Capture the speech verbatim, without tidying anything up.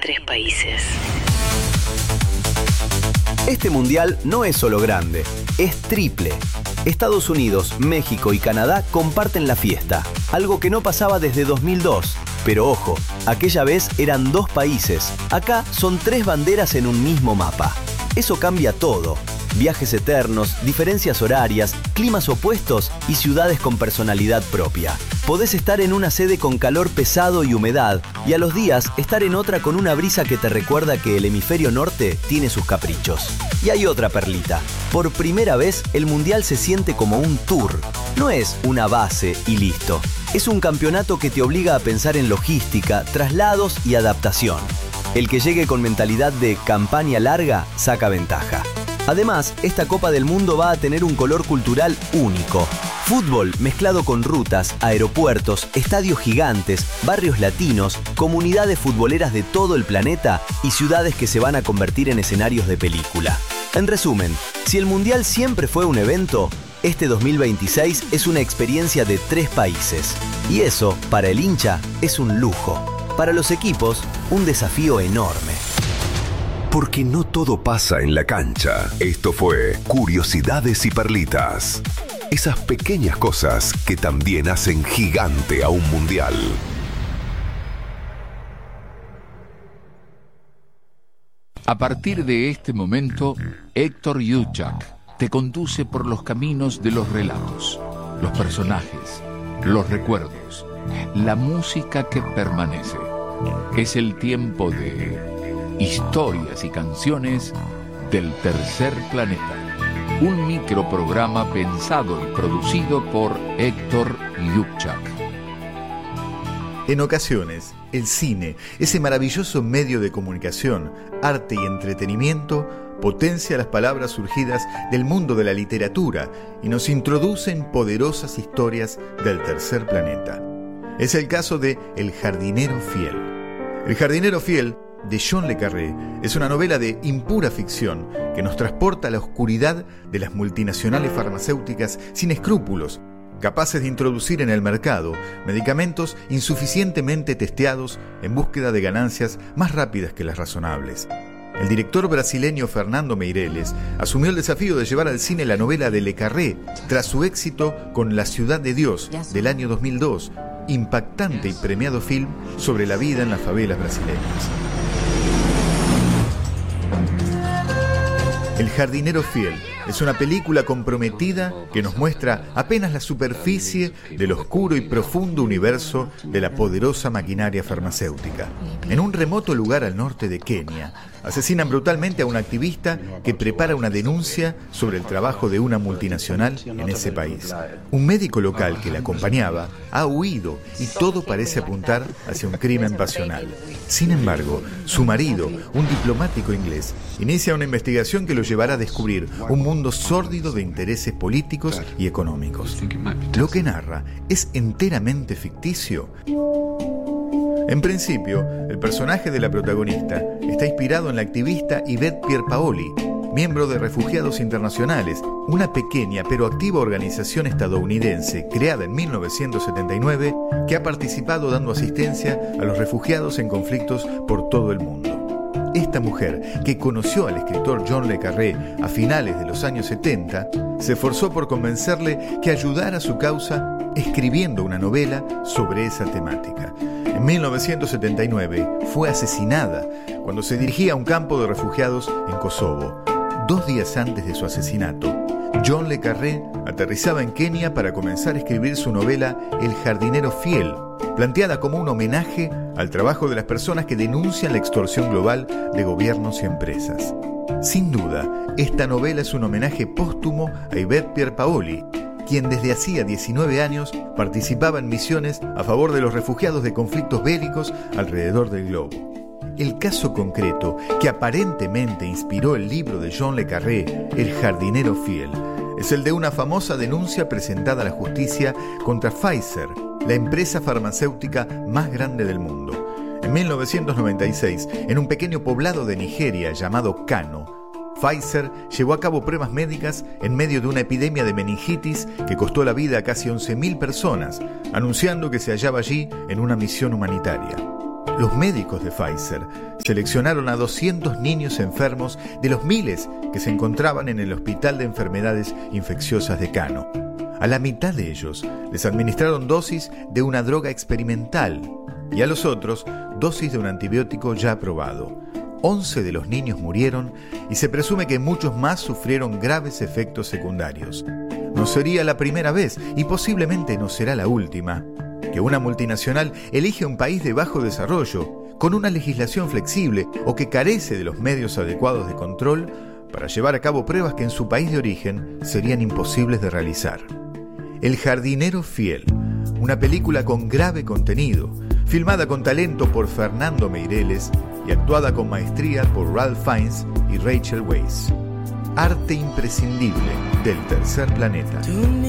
tres países. Este mundial no es solo grande, es triple. Estados Unidos, México y Canadá comparten la fiesta, algo que no pasaba desde dos mil dos. Pero ojo, aquella vez eran dos países, acá son tres banderas en un mismo mapa. Eso cambia todo. Viajes eternos, diferencias horarias, climas opuestos y ciudades con personalidad propia. Podés estar en una sede con calor pesado y humedad, y a los días estar en otra con una brisa que te recuerda que el hemisferio norte tiene sus caprichos. Y hay otra perlita. Por primera vez, el Mundial se siente como un tour. No es una base y listo. Es un campeonato que te obliga a pensar en logística, traslados y adaptación. El que llegue con mentalidad de campaña larga saca ventaja. Además, esta Copa del Mundo va a tener un color cultural único. Fútbol mezclado con rutas, aeropuertos, estadios gigantes, barrios latinos, comunidades futboleras de todo el planeta y ciudades que se van a convertir en escenarios de película. En resumen, si el Mundial siempre fue un evento, este dos mil veintiséis es una experiencia de tres países. Y eso, para el hincha, es un lujo. Para los equipos, un desafío enorme. Porque no todo pasa en la cancha. Esto fue Curiosidades y Perlitas. Esas pequeñas cosas que también hacen gigante a un mundial. A partir de este momento, Héctor Juchak te conduce por los caminos de los relatos, los personajes, los recuerdos, la música que permanece. Es el tiempo de Historias y canciones del tercer planeta. Un microprograma pensado y producido por Héctor Juchak. En ocasiones, el cine, ese maravilloso medio de comunicación, arte y entretenimiento, potencia las palabras surgidas del mundo de la literatura y nos introduce en poderosas historias del tercer planeta. Es el caso de El jardinero fiel. El jardinero fiel, de John le Carré, es una novela de impura ficción que nos transporta a la oscuridad de las multinacionales farmacéuticas sin escrúpulos, capaces de introducir en el mercado medicamentos insuficientemente testeados en búsqueda de ganancias más rápidas que las razonables. El director brasileño Fernando Meirelles asumió el desafío de llevar al cine la novela de Le Carré tras su éxito con La ciudad de Dios del año dos mil dos, impactante y premiado film sobre la vida en las favelas brasileñas. El jardinero fiel es una película comprometida que nos muestra apenas la superficie del oscuro y profundo universo de la poderosa maquinaria farmacéutica. En un remoto lugar al norte de Kenia, asesinan brutalmente a un activista que prepara una denuncia sobre el trabajo de una multinacional en ese país. Un médico local que la acompañaba ha huido y todo parece apuntar hacia un crimen pasional. Sin embargo, su marido, un diplomático inglés, inicia una investigación que lo llevará a descubrir un mundo sórdido de intereses políticos y económicos. Lo que narra es enteramente ficticio. En principio, el personaje de la protagonista está inspirado en la activista Yvette Pierpaoli, miembro de Refugiados Internacionales, una pequeña pero activa organización estadounidense creada en mil novecientos setenta y nueve que ha participado dando asistencia a los refugiados en conflictos por todo el mundo. Esta mujer, que conoció al escritor John le Carré a finales de los años setenta, se esforzó por convencerle que ayudara a su causa escribiendo una novela sobre esa temática. En mil novecientos setenta y nueve fue asesinada cuando se dirigía a un campo de refugiados en Kosovo. Dos días antes de su asesinato, John le Carré aterrizaba en Kenia para comenzar a escribir su novela El jardinero fiel, planteada como un homenaje al trabajo de las personas que denuncian la extorsión global de gobiernos y empresas. Sin duda, esta novela es un homenaje póstumo a Yvette Pierpaoli, quien desde hacía diecinueve años participaba en misiones a favor de los refugiados de conflictos bélicos alrededor del globo. El caso concreto que aparentemente inspiró el libro de John le Carré, El jardinero fiel, es el de una famosa denuncia presentada a la justicia contra Pfizer, la empresa farmacéutica más grande del mundo. En mil novecientos noventa y seis, en un pequeño poblado de Nigeria llamado Kano, Pfizer llevó a cabo pruebas médicas en medio de una epidemia de meningitis que costó la vida a casi once mil personas, anunciando que se hallaba allí en una misión humanitaria. Los médicos de Pfizer seleccionaron a doscientos niños enfermos de los miles que se encontraban en el Hospital de Enfermedades Infecciosas de Kano. A la mitad de ellos les administraron dosis de una droga experimental y a los otros dosis de un antibiótico ya aprobado. once de los niños murieron y se presume que muchos más sufrieron graves efectos secundarios. No sería la primera vez y posiblemente no será la última que una multinacional elige un país de bajo desarrollo, con una legislación flexible o que carece de los medios adecuados de control para llevar a cabo pruebas que en su país de origen serían imposibles de realizar. El jardinero fiel, una película con grave contenido, filmada con talento por Fernando Meireles y actuada con maestría por Ralph Fiennes y Rachel Weisz. Arte imprescindible del tercer planeta.